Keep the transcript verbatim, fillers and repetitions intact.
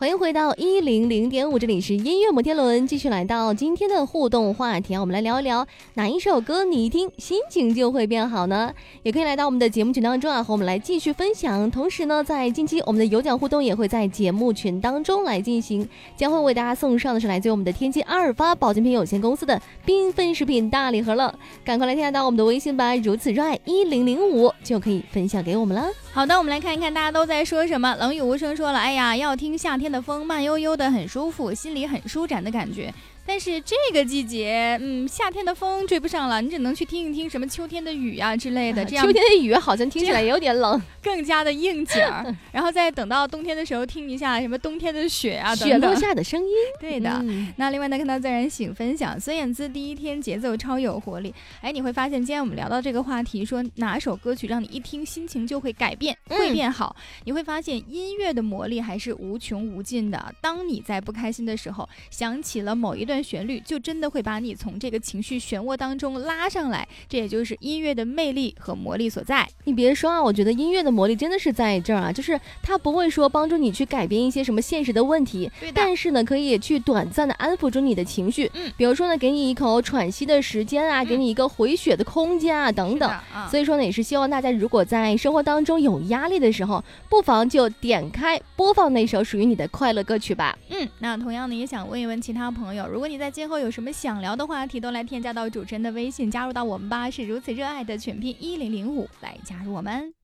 欢迎回到一零零点五，这里是音乐摩天轮，继续来到今天的互动话题啊，我们来聊一聊哪一首歌你一听心情就会变好呢？也可以来到我们的节目群当中啊，和我们来继续分享。同时呢，在近期我们的有奖互动也会在节目群当中来进行，将会为大家送上的是来自于我们的天津阿尔发保健品有限公司的缤纷食品大礼盒了。赶快来添加到我们的微信吧，如此热爱一零零五就可以分享给我们了。 好的，我们来看一看大家都在说什么。冷雨无声说了，哎呀，要听夏天的风，慢悠悠的，很舒服，心里很舒展的感觉。但是这个季节，嗯，夏天的风追不上了，你只能去听一听什么秋天的雨啊之类的。这样秋天的雨好像听起来也有点冷， 更加的应景儿。然后再等到冬天的时候，听一下什么冬天的雪啊，等等雪落下的声音。 对的。嗯、那另外呢，看到自然醒分享，孙燕姿第一天节奏超有活力。哎，你会发现今天我们聊到这个话题，说哪首歌曲让你一听心情就会改变，会变好？嗯、你会发现音乐的魔力还是无穷无尽的。当你在不开心的时候，想起了某一段旋律，就真的会把你从这个情绪漩涡当中拉上来，这也就是音乐的魅力和魔力所在。 你别说啊，我觉得音乐的魔力真的是在这儿啊，就是它不会说帮助你去改变一些什么现实的问题，但是呢，可以去短暂的安抚住你的情绪。嗯，比如说呢，给你一口喘息的时间啊，嗯、给你一个回血的空间啊，等等。嗯、所以说呢，也是希望大家如果在生活当中有压力的时候，不妨就点开播放那首属于你的快乐歌曲吧。 嗯，那同样呢，也想问一问其他朋友，如果你在今后有什么想聊的话题，都来添加到主持人的微信，加入到我们吧，是如此热爱的全拼一零零五，来加入我们。